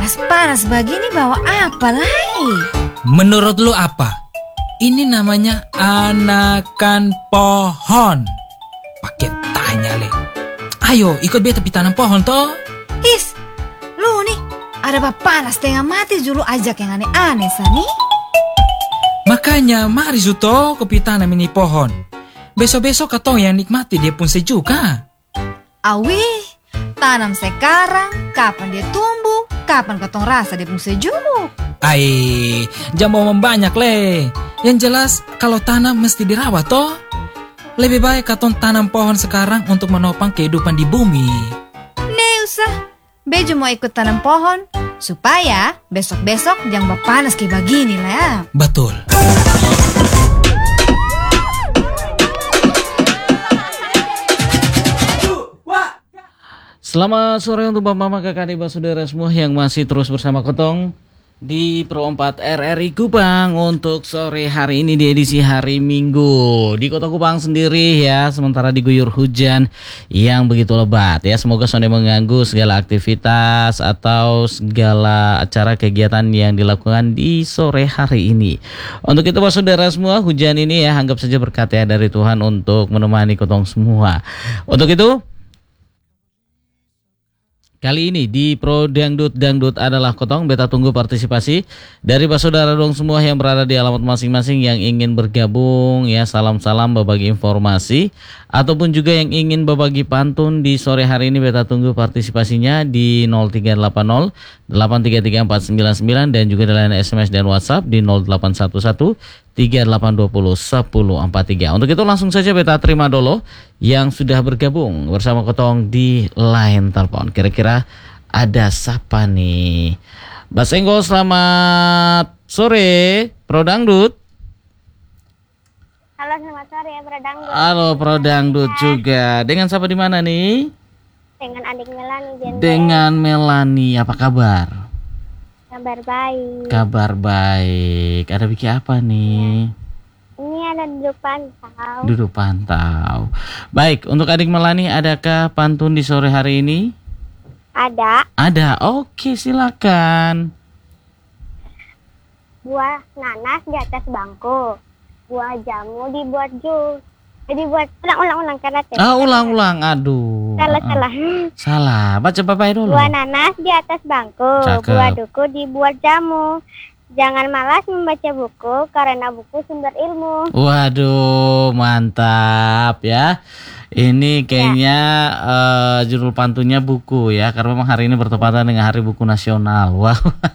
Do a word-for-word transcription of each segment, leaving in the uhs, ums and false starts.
panas-panas begini bawa apa lagi? Menurut lu apa? Ini namanya anakan pohon. Pakai tanya le. Ayo ikut beta pi tanam pohon toh. His, lu nih ada apa panas tengah mati dulu ajak yang aneh-aneh Sani. Makanya mari Zuto kopi tanam ini pohon. Besok-besok katong yang nikmati dia pun sejuk ha. Awi, tanam sekarang, kapan dia tumbuh, kapan katong rasa dia pun sejuk. Ai, jangan mau banyak le. Yang jelas kalau tanam mesti dirawat toh. Lebih baik katong tanam pohon sekarang untuk menopang kehidupan di bumi. Nih usah, Bejo mau ikut tanam pohon supaya besok-besok jangan panas kayak begini lah ya. Betul. Selamat sore untuk Bapak-Bapak, Kakak, Adik, Saudara semua yang masih terus bersama Kotong di Pro empat R R I Kupang untuk sore hari ini di edisi hari Minggu. Di Kota Kupang sendiri ya, sementara diguyur hujan yang begitu lebat ya. Semoga sonde mengganggu segala aktivitas atau segala acara kegiatan yang dilakukan di sore hari ini. Untuk itu Bapak Saudara semua, hujan ini ya anggap saja berkat ya dari Tuhan untuk menemani Kotong semua. Untuk itu kali ini di Pro Dangdut Dangdut adalah Kotong beta tunggu partisipasi dari Pak Saudara dong semua yang berada di alamat masing-masing yang ingin bergabung ya, salam-salam berbagi informasi ataupun juga yang ingin berbagi pantun di sore hari ini. Beta tunggu partisipasinya di nol tiga delapan nol delapan tiga tiga empat sembilan sembilan dan juga di layanan S M S dan WhatsApp di nol delapan satu satu tiga delapan dua nol satu nol empat tiga. Untuk itu langsung saja beta terima dulu yang sudah bergabung bersama Kotong di line telepon. Kira-kira ada siapa nih? Mbak Senggo, selamat sore, Pro Dangdut. Halo, selamat sore ya, Pro Dangdut. Halo, Pro Dangdut juga. Dengan siapa di mana nih? Dengan adik Melani. Dengan Melani, apa kabar? Kabar baik. Kabar baik. Ada bikin apa nih? Ini ada duduk pantau. Duduk pantau. Baik, untuk adik Melani, adakah pantun di sore hari ini? Ada. Ada, oke silakan. Buah nanas di atas bangku, buah jamu dibuat jus. Jadi buat ulang-ulang-ulang karena Ah, ulang-ulang, aduh. Salah, uh, salah. Salah, baca papai dulu. Buah nanas di atas bangku, Cakep. buah duku dibuat jamu. Jangan malas membaca buku karena buku sumber ilmu. Waduh, mantap ya. Ini kayaknya ya. uh, judul pantunnya buku ya, karena memang hari ini bertepatan dengan Hari Buku Nasional. Wow.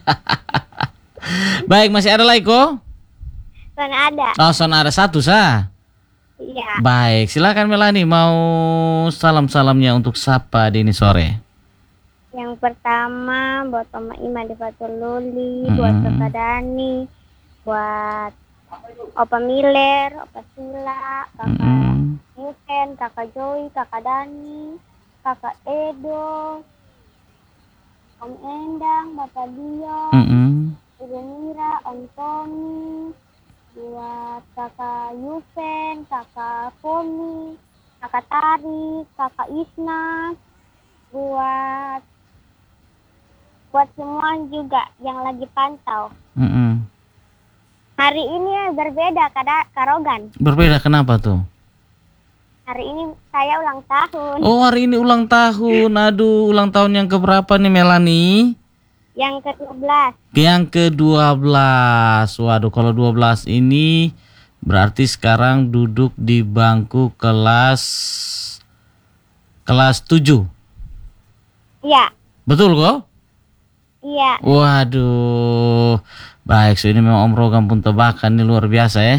Baik, masih ada lagi kok? Sana ada. Oh, sana ada satu sah. Iya. Baik, silakan Melani, mau salam-salamnya untuk siapa di ini sore? Yang pertama buat Oma Ima di Fatul Luli, Mm-hmm. buat Kakak Dani, buat Opa Miller, Opa Sila, Kakak Mm-hmm. Yusen, Kakak Joy, Kakak Dani, Kakak Edo, Om Endang, Bapak Dio, Mm-hmm. Ibu Mira, Om Tony, buat Kakak Yusen, Kakak Foni, Kakak Tari, Kakak Isna, buat buat semua juga yang lagi pantau. Mm-hmm. Hari ini berbeda kada Karogan. Berbeda kenapa tuh? Hari ini saya ulang tahun. Oh, hari ini ulang tahun. Aduh, ulang tahun yang keberapa nih Melani? Yang ke dua belas. Yang ke dua belas. Waduh, kalau dua belas ini berarti sekarang duduk di bangku kelas kelas tujuh. Iya. Betul kok? Iya. Waduh. Baik, so ini memang Om Rogam pun tebakan ini luar biasa ya.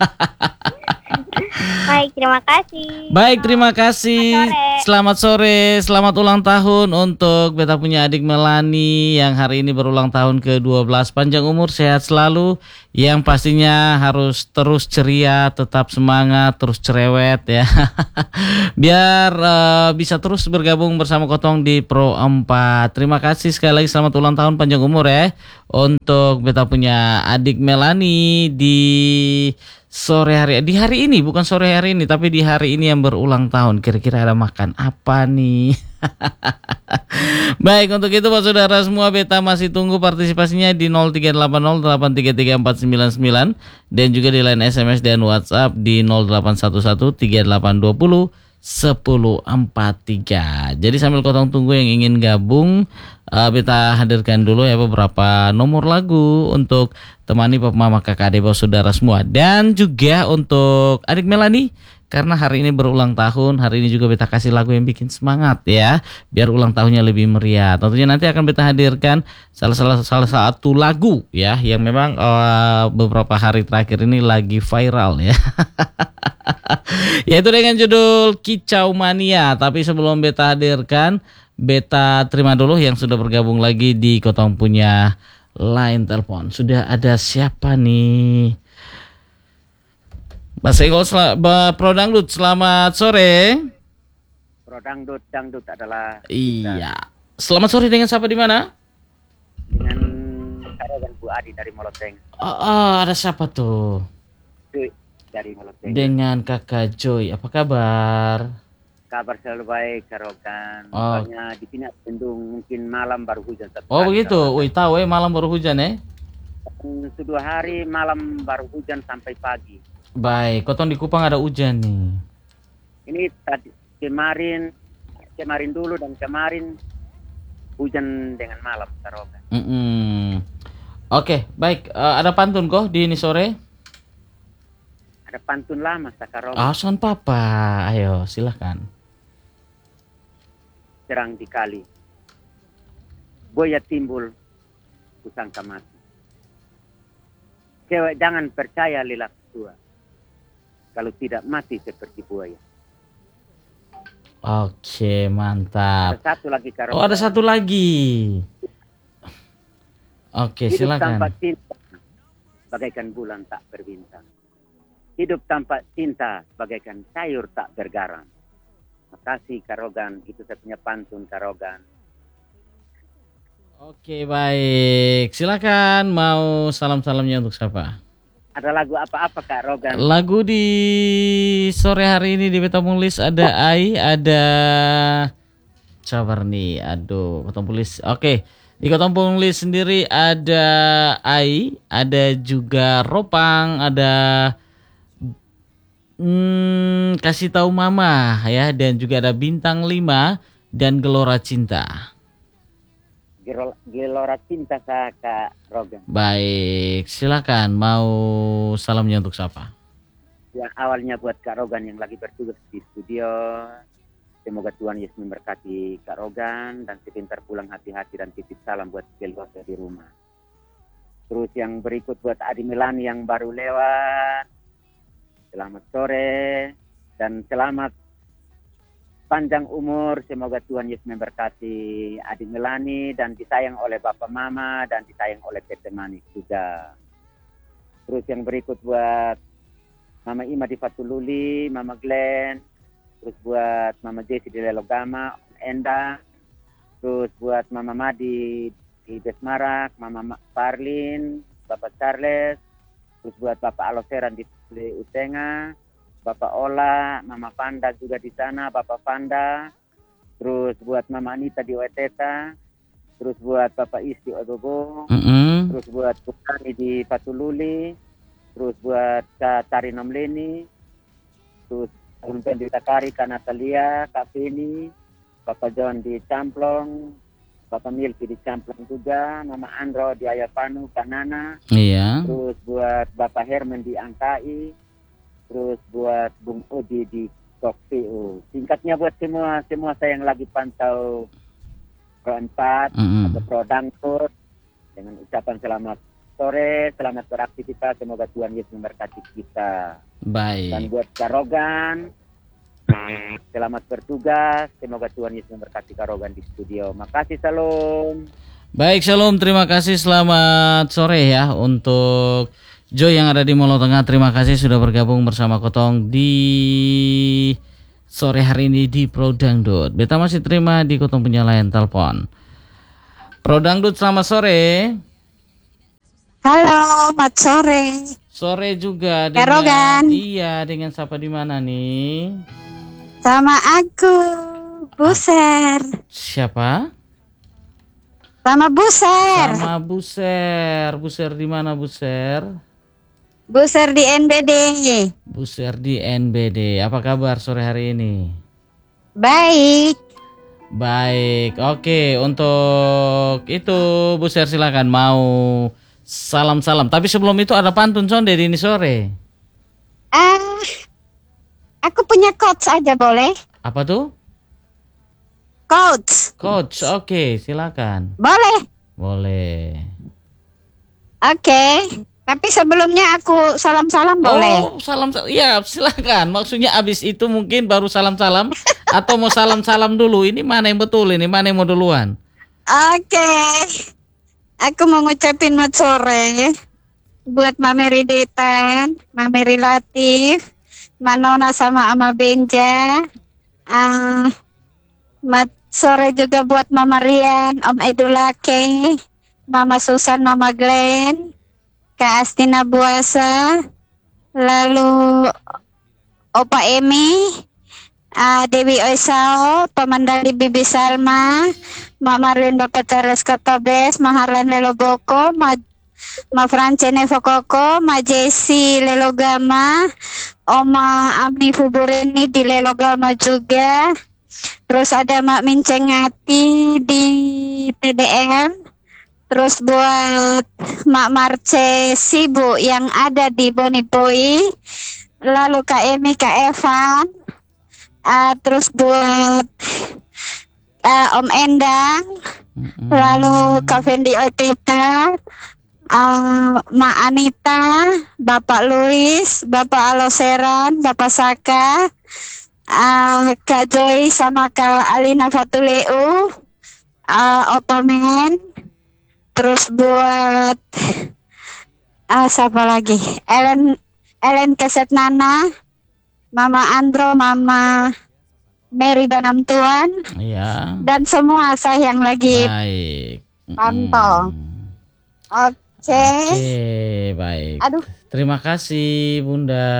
Baik, terima kasih. Baik, terima kasih. Selamat sore, selamat ulang tahun untuk beta punya adik Melani yang hari ini berulang tahun ke dua belas. Panjang umur, sehat selalu. Yang pastinya harus terus ceria, tetap semangat, terus cerewet ya. Biar uh, bisa terus bergabung bersama Kotong di Pro empat. Terima kasih sekali lagi, selamat ulang tahun, panjang umur ya. Untuk beta punya adik Melani di sore hari, di hari ini bukan sore hari ini, tapi di hari ini yang berulang tahun. Kira-kira ada makan apa nih? Baik, untuk itu Pak Saudara semua, beta masih tunggu partisipasinya di nol tiga delapan nol delapan tiga tiga empat sembilan sembilan dan juga di line S M S dan WhatsApp di nol delapan satu satu tiga delapan dua nol satu nol empat tiga. Jadi sambil kotong tunggu yang ingin gabung, uh, beta hadirkan dulu ya beberapa nomor lagu untuk temani Papa Mama Kakak Adik Bapak Saudara semua, dan juga untuk adik Melani karena hari ini berulang tahun. Hari ini juga beta kasih lagu yang bikin semangat ya, biar ulang tahunnya lebih meriah. Tentunya nanti akan beta hadirkan salah salah salah satu lagu ya yang memang uh, beberapa hari terakhir ini lagi viral ya. Yaitu dengan judul Kicau Mania. Tapi sebelum beta hadirkan, beta terima dulu yang sudah bergabung lagi di Kotong punya line telepon. Sudah ada siapa nih? Mas Ego, Pro Dangdut, selamat sore. Pro Dangdut, Dangdut adalah iya. Selamat sore, dengan siapa di mana? Dengan saya dan Bu Adi dari Moloteng. Oh, oh, ada siapa tuh? Joy dari Moloteng. Dengan Kakak Joy, apa kabar? Kabar selalu baik, Karogan. Oh. Soalnya di sini Bandung mungkin malam baru hujan. Satu Oh hari, begitu, wih tahu eh malam baru hujan eh? Sudah hari malam baru hujan sampai pagi. Baik, Kotong di Kupang ada hujan nih. Ini tadi kemarin, kemarin dulu dan kemarin hujan dengan malam, Karogan. Mm-mm. Oke, baik. Uh, ada pantun kok di ini sore? Ada pantun lama, Karogan. Ah, son papa. Ayo, silahkan. Serang di kali. Buaya timbul, kusangka mati. Cewek jangan percaya lelaki tua. Kalau tidak mati seperti buaya. Oke, mantap. Ada satu lagi, Karogan. Oh, ada satu lagi. Oke, Hidup silakan. tanpa cinta, bagaikan bulan tak berbintang. Hidup tanpa cinta, bagaikan sayur tak bergaram. Makasih, Karogan. Itu saya punya pantun, Karogan. Oke, baik. Silakan, mau salam-salamnya untuk siapa? Ada lagu apa-apa, Kak Rogan? Lagu di sore hari ini di Beta Mulis ada Ai, ada sabar nih. Aduh, Kotong Pulis. Oke. Di Kotong Pulis sendiri ada Ai, ada juga Ropang, ada hmm, Kasih Tahu Mama ya, dan juga ada Bintang lima dan Gelora Cinta. Gelora Cinta sa Kak Rogan. Baik, silakan, mau salamnya untuk siapa? Yang awalnya buat Kak Rogan yang lagi bertugas di studio. Semoga Tuhan Yesus memberkati Kak Rogan dan sebentar pulang hati-hati dan titip salam buat keluarga di rumah. Terus yang berikut buat Adi Melani yang baru lewat. Selamat sore dan selamat panjang umur. Semoga Tuhan Yesus memberkati Adi Melani dan disayang oleh Bapak Mama dan disayang oleh Tete Manik juga. Terus yang berikut buat Mama Ima di Fatululi, Mama Glenn, terus buat Mama Jesse di Lelogama, Enda, terus buat Mama Madi di Besmarak, Mama Parlin, Bapak Charles, terus buat Bapak Aloseran di Utenga, Bapak Ola, Mama Panda juga di sana, Bapak Panda, terus buat Mama Anita di Weteta, terus buat Bapak Is di Odobo, Mm-hmm. terus buat Bukani di Fatululi, terus buat Kak Tari Nomleni, terus untuk di Takari, Kak Natalia, Kak Feni, Bapak John di Camplong, Bapak Milky di Camplong juga, Mama Andro di Ayapanu, Kak Nana, Iya. terus buat Bapak Herman di Angkai, terus buat Bung Odi di Kokpiu. Singkatnya buat semua semua saya yang lagi pantau Pro empat Mm-hmm. atau Pro Dangdut dengan ucapan selamat sore, selamat beraktivitas, semoga Tuhan Yesus memberkati kita. Baik. Dan buat Karogan, selamat bertugas, semoga Tuhan Yesus memberkati Karogan di studio. Makasih, salam. Baik, shalom. Terima kasih. Selamat sore ya untuk Joy yang ada di Molo Tengah. Terima kasih sudah bergabung bersama Kotong di sore hari ini di Pro Dangdut. Beta masih terima di Kotong punya layan telepon. Pro Dangdut, selamat sore. Halo, selamat sore. Sore juga Kak dengan Rogan. iya dengan siapa di mana nih? Sama aku, Buser. Siapa? Sama Buser. Sama Buser. Buser di mana Buser? Buser di N B D. Buser di N B D. Apa kabar sore hari ini? Baik. Baik. Oke, untuk itu Buser silakan mau salam-salam. Tapi sebelum itu ada pantun sonde di ini sore. Ah, aku punya coach aja boleh? Apa tuh? Coach. Coach. Oke, silakan. Boleh. Boleh. Oke. Tapi sebelumnya aku salam-salam boleh? Oh, salam salam. Ya, silakan. Maksudnya abis itu mungkin baru salam-salam atau mau salam-salam dulu. Ini mana yang betul ini? Mana yang mau duluan? Oke. Aku mau ngucapin mat sore buat Mameri Detan, Mameri Latif, Manona sama Ama Benja. Ah, mat sore juga buat Mama Rian, Om Edulake, Mama Susan, Mama Glenn, Kak Astina Buasa, lalu Opa Emi, ah, Dewi Oisao, Pemandali Bibi Salma, Mak Marlin Bapak Charles Kotabes, Maharlan Lelo Boko, Ma, Ma Francene Fokoko, Ma Jesi Lelo Gama, Oma Ami Fubureni di Lelo Gama juga. Terus ada Mak Mincengati di T D M. Terus buat Mak Marce Sibu yang ada di Bonipoi. Lalu Kak Emi, Kak Evan. Uh, terus buat uh, Om Endang. Mm-mm. Lalu Kak Fendi Otita. Uh, Mak Anita. Bapak Luis. Bapak Aloseran. Bapak Saka. Uh, Kak Joy sama Kak Alina Fatuleu. Uh, Opa Men. Terus buat ah siapa lagi? Ellen Ellen Keset Nana, Mama Andro, Mama Mary Banam Tuan, Iya. dan semua saya yang lagi Baik. pantau. Mm-mm. Oke. Oke, baik. Aduh, Terima kasih Bunda.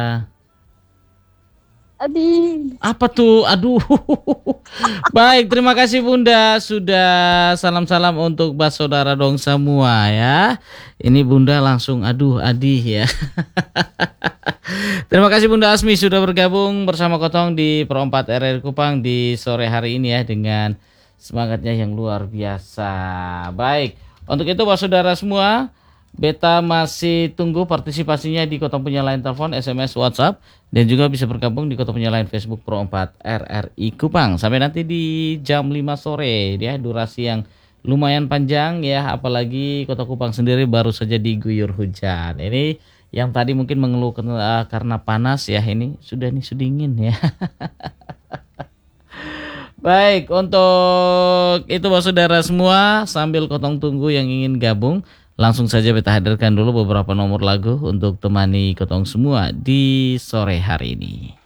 aduh. Apa tuh? Aduh. Baik, terima kasih Bunda sudah salam-salam untuk bas saudara dong semua ya. Ini Bunda langsung aduh adih ya. Terima kasih Bunda Asmi sudah bergabung bersama Kotong di Pro empat R R Kupang di sore hari ini ya dengan semangatnya yang luar biasa. Baik, untuk itu bas saudara semua, Beta masih tunggu partisipasinya di Kotong punya line telepon, S M S, WhatsApp, dan juga bisa bergabung di Kotong punya line Facebook Pro empat R R I Kupang. Sampai nanti di jam lima sore ya, durasi yang lumayan panjang ya, apalagi Kota Kupang sendiri baru saja diguyur hujan. Ini yang tadi mungkin mengeluh karena, karena panas ya, ini sudah nih sudah dingin ya. Baik, untuk itu saudara semua, sambil Kotong tunggu yang ingin gabung, langsung saja kita hadirkan dulu beberapa nomor lagu untuk temani Kotong semua di sore hari ini.